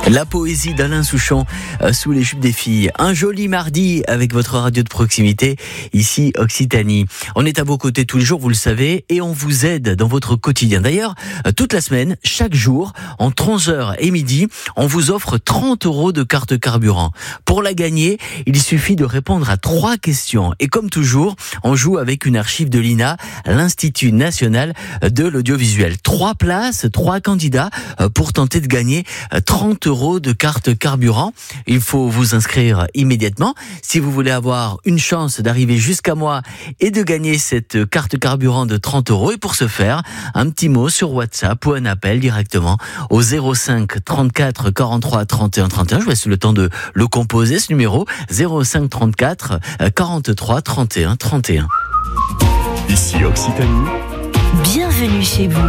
La poésie d'Alain Souchon sous les jupes des filles. Un joli mardi avec votre radio de proximité, ici Occitanie. On est à vos côtés tous les jours, vous le savez, et on vous aide dans votre quotidien. D'ailleurs, toute la semaine, chaque jour, entre 11h et midi, on vous offre 30 € de carte carburant. Pour la gagner, il suffit de répondre à 3 questions. Et comme toujours, on joue avec une archive de l'INA, l'Institut National de l'Audiovisuel. 3 places, 3 candidats pour tenter de gagner 30 € de carte carburant. Il faut vous inscrire immédiatement si vous voulez avoir une chance d'arriver jusqu'à moi et de gagner cette carte carburant de 30 €. Et pour ce faire, un petit mot sur WhatsApp ou un appel directement au 05 34 43 31 31. Je vous laisse le temps de le composer, ce numéro 05 34 43 31 31. Ici Occitanie. Bienvenue chez vous.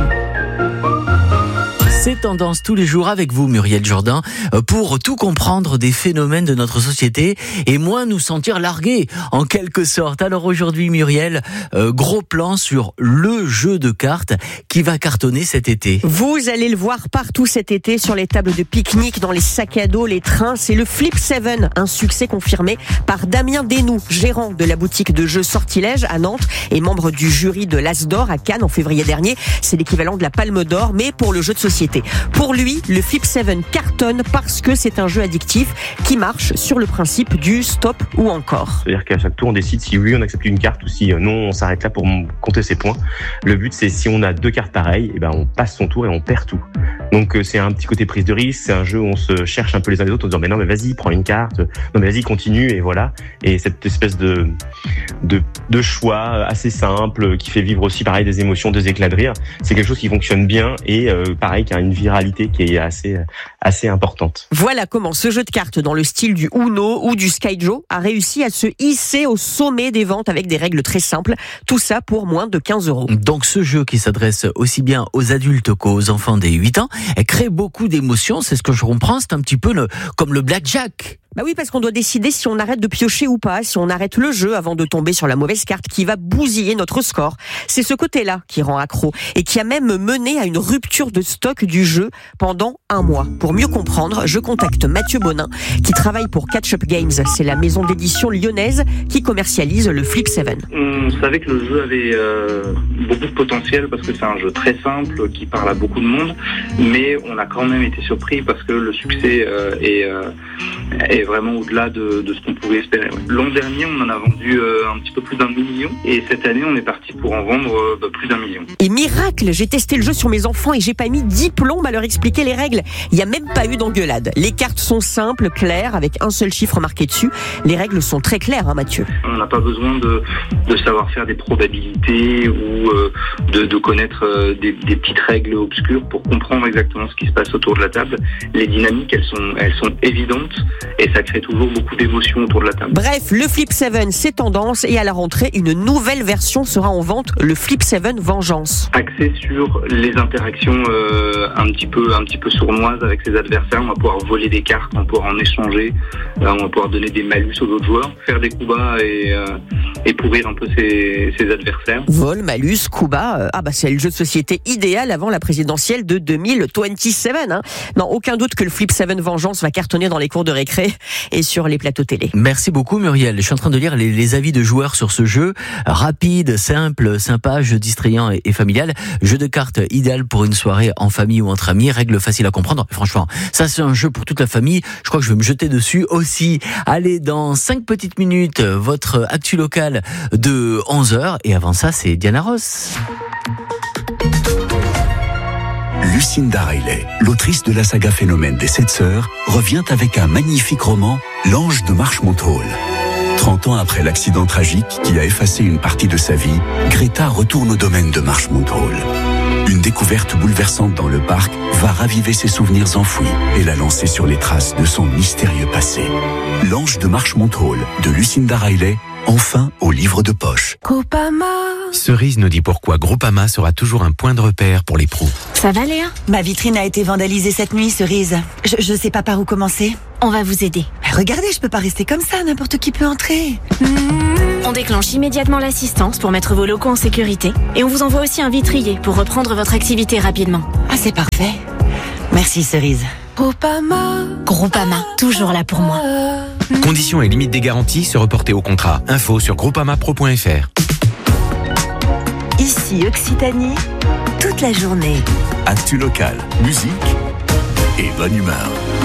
C'est Tendance tous les jours avec vous, Muriel Jourdain, pour tout comprendre des phénomènes de notre société et moins nous sentir largués, en quelque sorte. Alors aujourd'hui, Muriel, gros plan sur le jeu de cartes qui va cartonner cet été. Vous allez le voir partout cet été, sur les tables de pique-nique, dans les sacs à dos, les trains. C'est le Flip 7, un succès confirmé par Damien Desnoux, gérant de la boutique de jeux Sortilège à Nantes et membre du jury de l'As d'Or à Cannes en février dernier. C'est l'équivalent de la Palme d'Or, mais pour le jeu de société. Pour lui, le Flip 7 cartonne parce que c'est un jeu addictif qui marche sur le principe du stop ou encore. C'est-à-dire qu'à chaque tour, on décide si oui, on accepte une carte ou si non, on s'arrête là pour compter ses points. Le but, c'est si on a 2 cartes pareilles, on passe son tour et on perd tout. Donc c'est un petit côté prise de risque, c'est un jeu où on se cherche un peu les uns les autres en disant mais non mais vas-y, prends une carte, non mais vas-y, continue, et voilà. Et cette espèce de choix assez simple qui fait vivre aussi pareil des émotions, des éclats de rire, c'est quelque chose qui fonctionne bien et pareil qui a une viralité qui est assez importante. Voilà comment ce jeu de cartes dans le style du Uno ou du Skyjo a réussi à se hisser au sommet des ventes avec des règles très simples, tout ça pour moins de 15 €. Donc ce jeu qui s'adresse aussi bien aux adultes qu'aux enfants des 8 ans, crée beaucoup d'émotions, c'est ce que je comprends, c'est un petit peu comme le blackjack. Bah oui, parce qu'on doit décider si on arrête de piocher ou pas, si on arrête le jeu avant de tomber sur la mauvaise carte qui va bousiller notre score. C'est ce côté-là qui rend accro et qui a même mené à une rupture de stock du jeu pendant 1 mois. Pour mieux comprendre, je contacte Mathieu Bonin qui travaille pour Catch Up Games. C'est la maison d'édition lyonnaise qui commercialise le Flip 7. On savait que le jeu avait beaucoup de potentiel parce que c'est un jeu très simple qui parle à beaucoup de monde, mais on a quand même été surpris parce que le succès est vraiment au-delà de ce qu'on pouvait espérer. L'an dernier, on en a vendu un petit peu plus d'1 million et cette année, on est parti pour en vendre plus d'1 million. Et miracle, j'ai testé le jeu sur mes enfants et j'ai pas mis 10 plombes à leur expliquer les règles. Il y a même pas eu d'engueulade. Les cartes sont simples, claires, avec un seul chiffre marqué dessus. Les règles sont très claires, Mathieu. On n'a pas besoin de savoir faire des probabilités ou de connaître des petites règles obscures pour comprendre exactement ce qui se passe autour de la table. Les dynamiques, elles sont évidentes et ça crée toujours beaucoup d'émotions autour de la table. Bref, le Flip 7, c'est tendance et à la rentrée, une nouvelle version sera en vente, le Flip 7 Vengeance. Axé sur les interactions un petit peu sournoises avec ses adversaires. On va pouvoir voler des cartes, on va pouvoir en échanger, on va pouvoir donner des malus aux autres joueurs, faire des coups bas et pourrir un peu ses adversaires. Vol, malus, coup bas, c'est le jeu de société idéal avant la présidentielle de 2027. Non, aucun doute que le Flip 7 Vengeance va cartonner dans les cours de récré et sur les plateaux télé. Merci beaucoup Muriel. Je suis en train de lire les avis de joueurs sur ce jeu. Rapide, simple, sympa, jeu distrayant et familial. Jeu de cartes idéal pour une soirée en famille ou entre amis. Règles faciles à comprendre. Franchement, ça c'est un jeu pour toute la famille. Je crois que je vais me jeter dessus aussi. Allez, dans 5 petites minutes, votre actu locale de 11h. Et avant ça, c'est Diana Ross. Lucinda Riley, l'autrice de la saga Phénomène des 7 sœurs, revient avec un magnifique roman, L'Ange de Marchmont Hall. 30 ans après l'accident tragique qui a effacé une partie de sa vie, Greta retourne au domaine de Marchmont Hall. Une découverte bouleversante dans le parc va raviver ses souvenirs enfouis et la lancer sur les traces de son mystérieux passé. L'Ange de Marchmont Hall de Lucinda Riley, enfin au livre de poche. Groupama. Cerise nous dit pourquoi Groupama sera toujours un point de repère pour les pros. Ça va Léa ? Ma vitrine a été vandalisée cette nuit, Cerise. Je sais pas par où commencer. On va vous aider. Regardez, je peux pas rester comme ça, n'importe qui peut entrer. On déclenche immédiatement l'assistance pour mettre vos locaux en sécurité et on vous envoie aussi un vitrier pour reprendre votre activité rapidement. Ah, c'est parfait. Merci, Cerise. Groupama, toujours là pour moi. Conditions et limites des garanties se reporter au contrat. Info sur groupamapro.fr. Ici Occitanie, toute la journée. Actu local, musique et bonne humeur.